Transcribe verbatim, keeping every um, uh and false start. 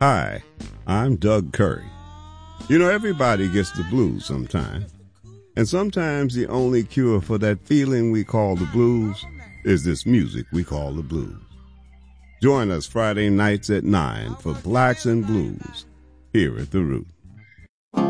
Hi, I'm Doug Curry. You know, everybody gets the blues sometime. And sometimes the only cure for that feeling we call the blues is this music we call the blues. Join us Friday nights at nine for Blacks and Blues here at The Root.